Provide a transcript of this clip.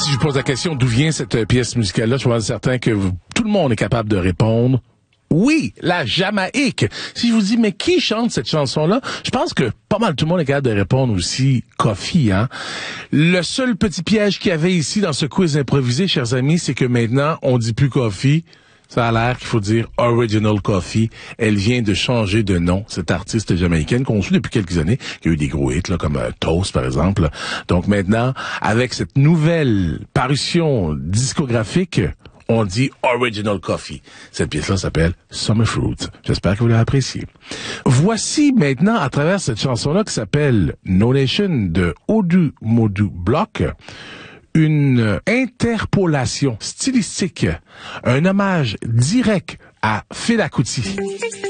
Si je pose la question d'où vient cette pièce musicale-là, je suis certain que tout le monde est capable de répondre. Oui, la Jamaïque. Si je vous dis, mais qui chante cette chanson-là? Je pense que pas mal tout le monde est capable de répondre aussi Koffee, hein. Le seul petit piège qu'il y avait ici dans ce quiz improvisé, chers amis, c'est que maintenant, on dit plus Koffee. Ça a l'air qu'il faut dire Original Koffee. Elle vient de changer de nom, cette artiste jamaïcaine qu'on suit depuis quelques années, qui a eu des gros hits, là, comme Toast, par exemple. Donc maintenant, avec cette nouvelle parution discographique, on dit Original Koffee. Cette pièce-là s'appelle Summer Fruit. J'espère que vous l'avez appréciée. Voici maintenant, à travers cette chanson-là qui s'appelle No Nation de Odu Modu Block, une interpolation stylistique, un hommage direct à Fela Kuti.